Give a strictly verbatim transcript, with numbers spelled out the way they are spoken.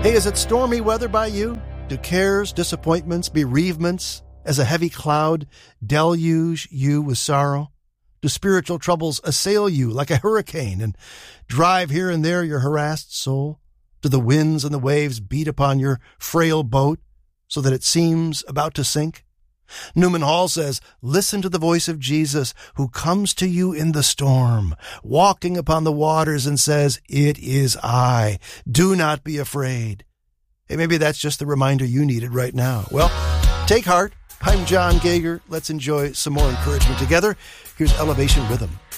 Hey, is it stormy weather by you? Do cares, disappointments, bereavements as a heavy cloud deluge you with sorrow? Do spiritual troubles assail you like a hurricane and drive here and there your harassed soul? Do the winds and the waves beat upon your frail boat so that it seems about to sink? Newman Hall says, listen to the voice of Jesus who comes to you in the storm, walking upon the waters and says, it is I. Do not be afraid. Hey, maybe that's just the reminder you needed right now. Well, take heart. I'm John Gager. Let's enjoy some more encouragement together. Here's Elevation Rhythm.